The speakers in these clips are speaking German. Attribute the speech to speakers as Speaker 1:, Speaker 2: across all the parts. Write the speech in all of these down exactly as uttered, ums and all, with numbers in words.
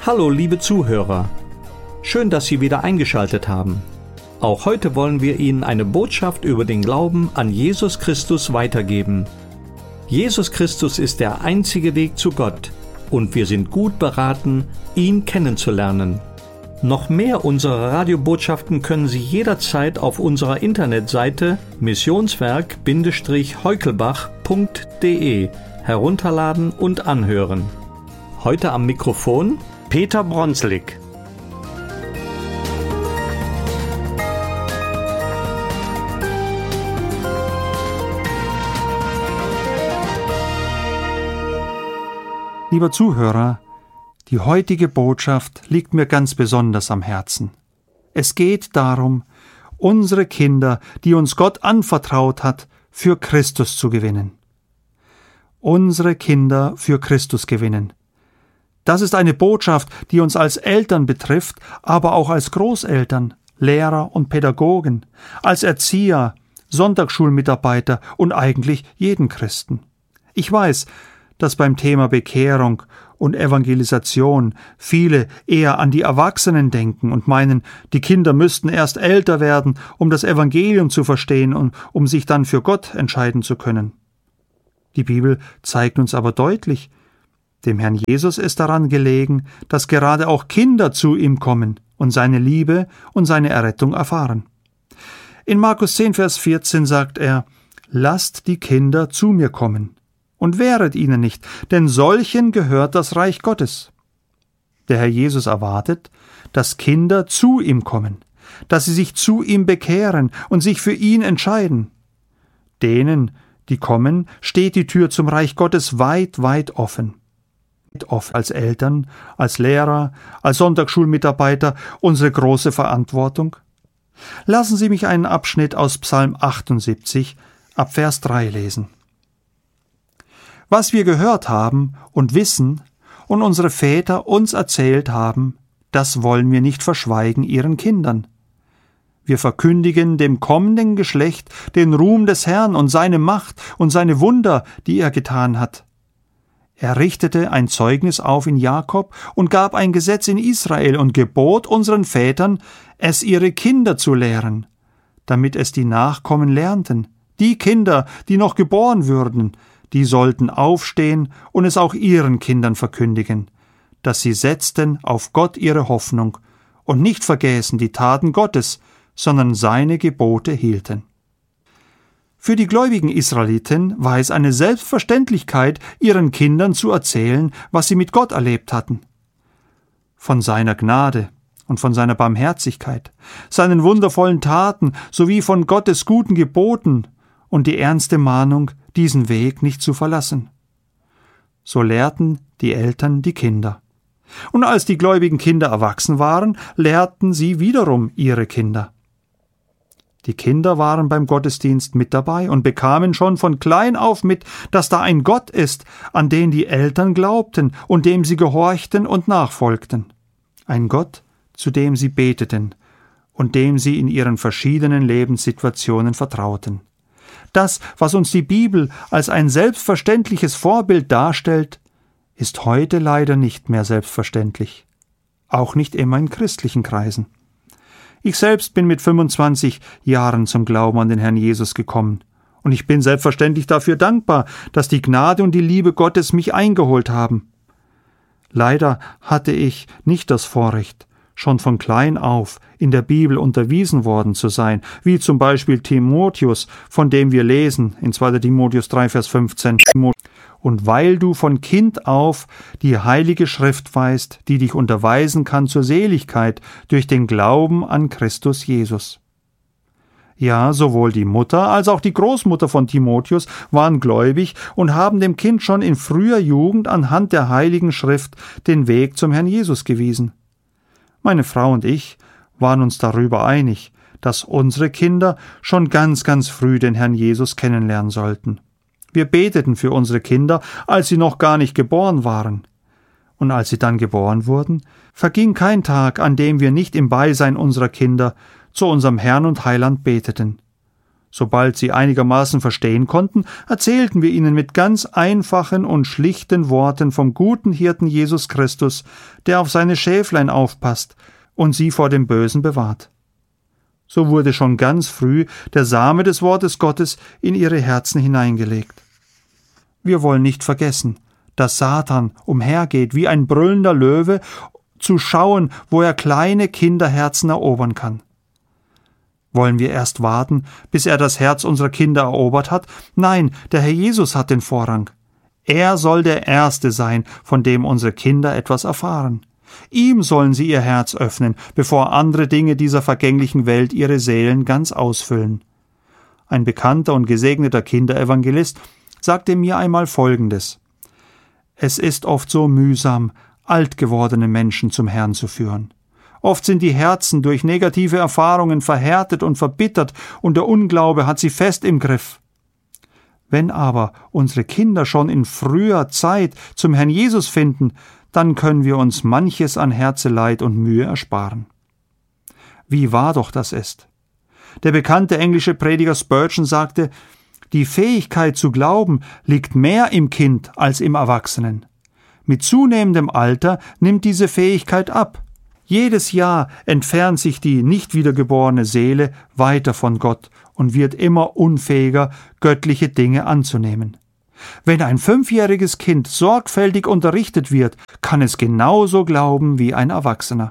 Speaker 1: Hallo liebe Zuhörer, schön, dass Sie wieder eingeschaltet haben. Auch heute wollen wir Ihnen eine Botschaft über den Glauben an Jesus Christus weitergeben. Jesus Christus ist der einzige Weg zu Gott und wir sind gut beraten, ihn kennenzulernen. Noch mehr unserer Radiobotschaften können Sie jederzeit auf unserer Internetseite missionswerk heukelbach punkt de herunterladen und anhören. Heute am Mikrofon Peter Bronslik.
Speaker 2: Lieber Zuhörer, die heutige Botschaft liegt mir ganz besonders am Herzen. Es geht darum, unsere Kinder, die uns Gott anvertraut hat, für Christus zu gewinnen. Unsere Kinder für Christus gewinnen. Das ist eine Botschaft, die uns als Eltern betrifft, aber auch als Großeltern, Lehrer und Pädagogen, als Erzieher, Sonntagsschulmitarbeiter und eigentlich jeden Christen. Ich weiß, dass beim Thema Bekehrung und Evangelisation viele eher an die Erwachsenen denken und meinen, die Kinder müssten erst älter werden, um das Evangelium zu verstehen und um sich dann für Gott entscheiden zu können. Die Bibel zeigt uns aber deutlich, dem Herrn Jesus ist daran gelegen, dass gerade auch Kinder zu ihm kommen und seine Liebe und seine Errettung erfahren. In Markus zehn, Vers vierzehn sagt er, lasst die Kinder zu mir kommen und wehret ihnen nicht, denn solchen gehört das Reich Gottes. Der Herr Jesus erwartet, dass Kinder zu ihm kommen, dass sie sich zu ihm bekehren und sich für ihn entscheiden. Denen, die kommen, steht die Tür zum Reich Gottes weit, weit offen. Oft als Eltern, als Lehrer, als Sonntagsschulmitarbeiter unsere große Verantwortung? Lassen Sie mich einen Abschnitt aus Psalm achtundsiebzig ab Vers drei lesen. Was wir gehört haben und wissen und unsere Väter uns erzählt haben, das wollen wir nicht verschweigen ihren Kindern. Wir verkündigen dem kommenden Geschlecht den Ruhm des Herrn und seine Macht und seine Wunder, die er getan hat. Er richtete ein Zeugnis auf in Jakob und gab ein Gesetz in Israel und gebot unseren Vätern, es ihre Kinder zu lehren, damit es die Nachkommen lernten. Die Kinder, die noch geboren würden, die sollten aufstehen und es auch ihren Kindern verkündigen, dass sie setzten auf Gott ihre Hoffnung und nicht vergäßen die Taten Gottes, sondern seine Gebote hielten. Für die gläubigen Israeliten war es eine Selbstverständlichkeit, ihren Kindern zu erzählen, was sie mit Gott erlebt hatten. Von seiner Gnade und von seiner Barmherzigkeit, seinen wundervollen Taten sowie von Gottes guten Geboten und die ernste Mahnung, diesen Weg nicht zu verlassen. So lehrten die Eltern die Kinder. Und als die gläubigen Kinder erwachsen waren, lehrten sie wiederum ihre Kinder. Die Kinder waren beim Gottesdienst mit dabei und bekamen schon von klein auf mit, dass da ein Gott ist, an den die Eltern glaubten und dem sie gehorchten und nachfolgten. Ein Gott, zu dem sie beteten und dem sie in ihren verschiedenen Lebenssituationen vertrauten. Das, was uns die Bibel als ein selbstverständliches Vorbild darstellt, ist heute leider nicht mehr selbstverständlich. Auch nicht immer in christlichen Kreisen. Ich selbst bin mit fünfundzwanzig Jahren zum Glauben an den Herrn Jesus gekommen. Und ich bin selbstverständlich dafür dankbar, dass die Gnade und die Liebe Gottes mich eingeholt haben. Leider hatte ich nicht das Vorrecht, schon von klein auf in der Bibel unterwiesen worden zu sein, wie zum Beispiel Timotheus, von dem wir lesen in zweiter Timotheus drei, Vers fünfzehn. Und weil du von Kind auf die heilige Schrift weißt, die dich unterweisen kann zur Seligkeit durch den Glauben an Christus Jesus. Ja, sowohl die Mutter als auch die Großmutter von Timotheus waren gläubig und haben dem Kind schon in früher Jugend anhand der heiligen Schrift den Weg zum Herrn Jesus gewiesen. Meine Frau und ich waren uns darüber einig, dass unsere Kinder schon ganz, ganz früh den Herrn Jesus kennenlernen sollten. Wir beteten für unsere Kinder, als sie noch gar nicht geboren waren. Und als sie dann geboren wurden, verging kein Tag, an dem wir nicht im Beisein unserer Kinder zu unserem Herrn und Heiland beteten. Sobald sie einigermaßen verstehen konnten, erzählten wir ihnen mit ganz einfachen und schlichten Worten vom guten Hirten Jesus Christus, der auf seine Schäflein aufpasst und sie vor dem Bösen bewahrt. So wurde schon ganz früh der Same des Wortes Gottes in ihre Herzen hineingelegt. Wir wollen nicht vergessen, dass Satan umhergeht wie ein brüllender Löwe, zu schauen, wo er kleine Kinderherzen erobern kann. Wollen wir erst warten, bis er das Herz unserer Kinder erobert hat? Nein, der Herr Jesus hat den Vorrang. Er soll der Erste sein, von dem unsere Kinder etwas erfahren. Ihm sollen sie ihr Herz öffnen, bevor andere Dinge dieser vergänglichen Welt ihre Seelen ganz ausfüllen. Ein bekannter und gesegneter Kinderevangelist sagte mir einmal Folgendes: Es ist oft so mühsam, alt gewordene Menschen zum Herrn zu führen. Oft sind die Herzen durch negative Erfahrungen verhärtet und verbittert und der Unglaube hat sie fest im Griff. Wenn aber unsere Kinder schon in früher Zeit zum Herrn Jesus finden, dann können wir uns manches an Herzeleid und Mühe ersparen. Wie wahr doch das ist. Der bekannte englische Prediger Spurgeon sagte, die Fähigkeit zu glauben liegt mehr im Kind als im Erwachsenen. Mit zunehmendem Alter nimmt diese Fähigkeit ab. Jedes Jahr entfernt sich die nicht wiedergeborene Seele weiter von Gott und wird immer unfähiger, göttliche Dinge anzunehmen. Wenn ein fünfjähriges Kind sorgfältig unterrichtet wird, kann es genauso glauben wie ein Erwachsener.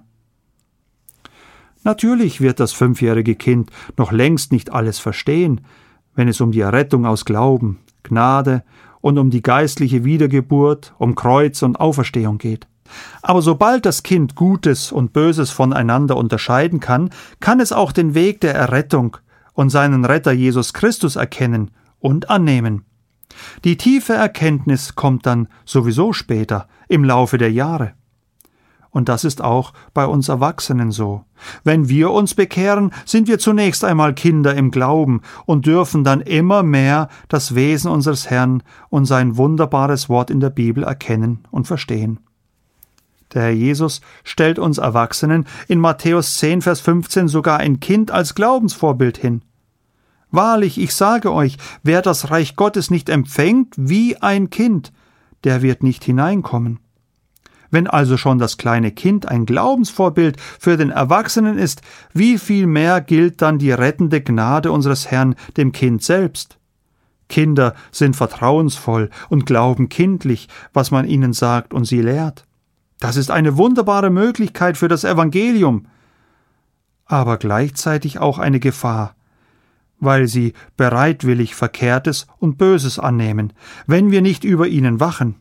Speaker 2: Natürlich wird das fünfjährige Kind noch längst nicht alles verstehen, wenn es um die Errettung aus Glauben, Gnade und um die geistliche Wiedergeburt, um Kreuz und Auferstehung geht. Aber sobald das Kind Gutes und Böses voneinander unterscheiden kann, kann es auch den Weg der Errettung und seinen Retter Jesus Christus erkennen und annehmen. Die tiefe Erkenntnis kommt dann sowieso später, im Laufe der Jahre. Und das ist auch bei uns Erwachsenen so. Wenn wir uns bekehren, sind wir zunächst einmal Kinder im Glauben und dürfen dann immer mehr das Wesen unseres Herrn und sein wunderbares Wort in der Bibel erkennen und verstehen. Der Herr Jesus stellt uns Erwachsenen in Matthäus zehn, Vers fünfzehn sogar ein Kind als Glaubensvorbild hin. Wahrlich, ich sage euch, wer das Reich Gottes nicht empfängt wie ein Kind, der wird nicht hineinkommen. Wenn also schon das kleine Kind ein Glaubensvorbild für den Erwachsenen ist, wie viel mehr gilt dann die rettende Gnade unseres Herrn dem Kind selbst? Kinder sind vertrauensvoll und glauben kindlich, was man ihnen sagt und sie lehrt. Das ist eine wunderbare Möglichkeit für das Evangelium, aber gleichzeitig auch eine Gefahr, weil sie bereitwillig Verkehrtes und Böses annehmen, wenn wir nicht über ihnen wachen.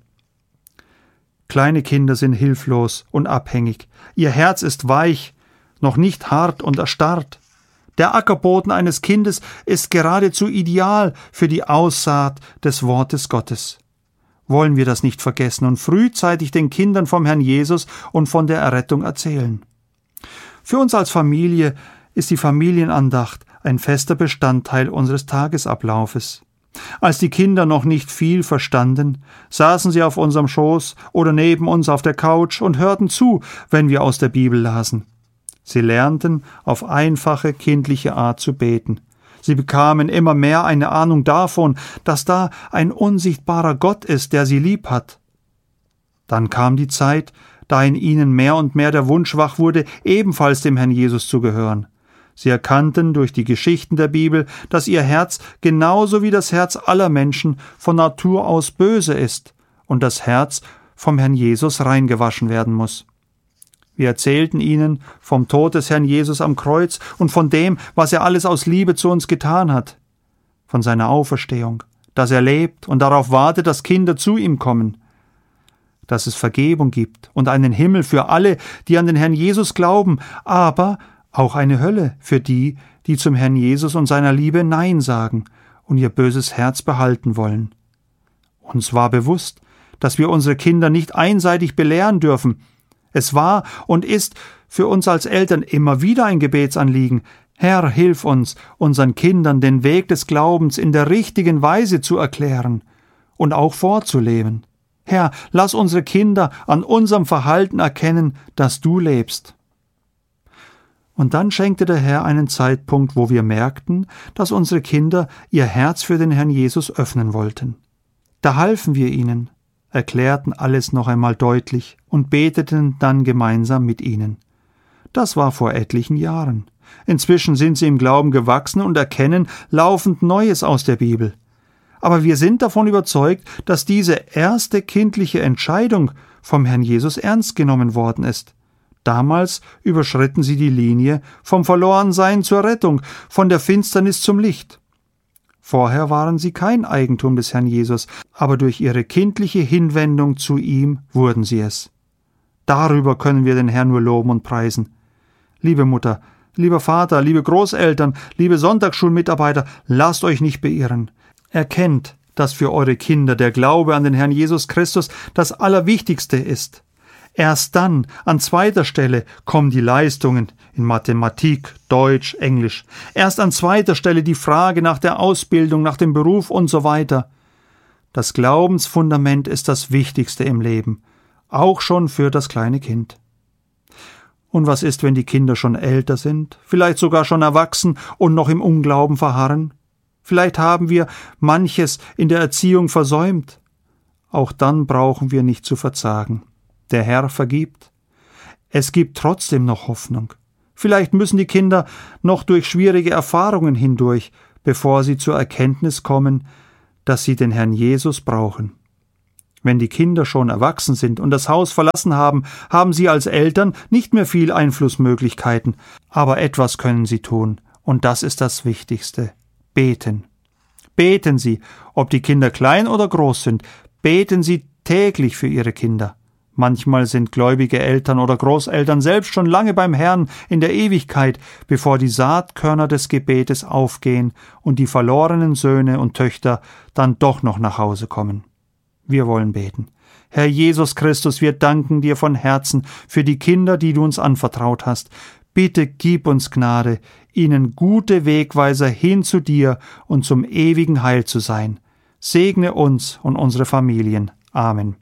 Speaker 2: Kleine Kinder sind hilflos und abhängig. Ihr Herz ist weich, noch nicht hart und erstarrt. Der Ackerboden eines Kindes ist geradezu ideal für die Aussaat des Wortes Gottes. Wollen wir das nicht vergessen und frühzeitig den Kindern vom Herrn Jesus und von der Errettung erzählen. Für uns als Familie ist die Familienandacht ein fester Bestandteil unseres Tagesablaufes. Als die Kinder noch nicht viel verstanden, saßen sie auf unserem Schoß oder neben uns auf der Couch und hörten zu, wenn wir aus der Bibel lasen. Sie lernten auf einfache, kindliche Art zu beten. Sie bekamen immer mehr eine Ahnung davon, dass da ein unsichtbarer Gott ist, der sie lieb hat. Dann kam die Zeit, da in ihnen mehr und mehr der Wunsch wach wurde, ebenfalls dem Herrn Jesus zu gehören. Sie erkannten durch die Geschichten der Bibel, dass ihr Herz genauso wie das Herz aller Menschen von Natur aus böse ist und das Herz vom Herrn Jesus reingewaschen werden muss. Wir erzählten ihnen vom Tod des Herrn Jesus am Kreuz und von dem, was er alles aus Liebe zu uns getan hat, von seiner Auferstehung, dass er lebt und darauf wartet, dass Kinder zu ihm kommen, dass es Vergebung gibt und einen Himmel für alle, die an den Herrn Jesus glauben, aber auch eine Hölle für die, die zum Herrn Jesus und seiner Liebe Nein sagen und ihr böses Herz behalten wollen. Uns war bewusst, dass wir unsere Kinder nicht einseitig belehren dürfen. Es war und ist für uns als Eltern immer wieder ein Gebetsanliegen. Herr, hilf uns, unseren Kindern den Weg des Glaubens in der richtigen Weise zu erklären und auch vorzuleben. Herr, lass unsere Kinder an unserem Verhalten erkennen, dass du lebst. Und dann schenkte der Herr einen Zeitpunkt, wo wir merkten, dass unsere Kinder ihr Herz für den Herrn Jesus öffnen wollten. Da halfen wir ihnen, erklärten alles noch einmal deutlich und beteten dann gemeinsam mit ihnen. Das war vor etlichen Jahren. Inzwischen sind sie im Glauben gewachsen und erkennen laufend Neues aus der Bibel. Aber wir sind davon überzeugt, dass diese erste kindliche Entscheidung vom Herrn Jesus ernst genommen worden ist. Damals überschritten sie die Linie vom Verlorensein zur Rettung, von der Finsternis zum Licht. Vorher waren sie kein Eigentum des Herrn Jesus, aber durch ihre kindliche Hinwendung zu ihm wurden sie es. Darüber können wir den Herrn nur loben und preisen. Liebe Mutter, lieber Vater, liebe Großeltern, liebe Sonntagsschulmitarbeiter, lasst euch nicht beirren. Erkennt, dass für eure Kinder der Glaube an den Herrn Jesus Christus das Allerwichtigste ist. Erst dann, an zweiter Stelle, kommen die Leistungen in Mathematik, Deutsch, Englisch. Erst an zweiter Stelle die Frage nach der Ausbildung, nach dem Beruf und so weiter. Das Glaubensfundament ist das Wichtigste im Leben, auch schon für das kleine Kind. Und was ist, wenn die Kinder schon älter sind, vielleicht sogar schon erwachsen und noch im Unglauben verharren? Vielleicht haben wir manches in der Erziehung versäumt. Auch dann brauchen wir nicht zu verzagen. Der Herr vergibt. Es gibt trotzdem noch Hoffnung. Vielleicht müssen die Kinder noch durch schwierige Erfahrungen hindurch, bevor sie zur Erkenntnis kommen, dass sie den Herrn Jesus brauchen. Wenn die Kinder schon erwachsen sind und das Haus verlassen haben, haben sie als Eltern nicht mehr viel Einflussmöglichkeiten, aber etwas können sie tun, und das ist das Wichtigste: beten. Beten Sie, ob die Kinder klein oder groß sind, beten Sie täglich für Ihre Kinder. Manchmal sind gläubige Eltern oder Großeltern selbst schon lange beim Herrn in der Ewigkeit, bevor die Saatkörner des Gebetes aufgehen und die verlorenen Söhne und Töchter dann doch noch nach Hause kommen. Wir wollen beten. Herr Jesus Christus, wir danken dir von Herzen für die Kinder, die du uns anvertraut hast. Bitte gib uns Gnade, ihnen gute Wegweiser hin zu dir und zum ewigen Heil zu sein. Segne uns und unsere Familien. Amen.